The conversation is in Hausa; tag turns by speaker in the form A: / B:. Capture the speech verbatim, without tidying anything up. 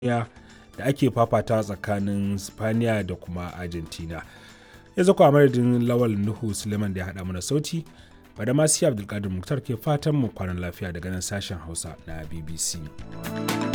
A: da ake fafata tsakanin Spaniya da kuma Argentina. Yanzu kuwa madadin Lawal Nuhu Suleiman da ya haɗa mana sauti, Badamasi Abdulkadir Muktar ke fatan mu kwanan lafiya daga nan sashen Hausa na B B C.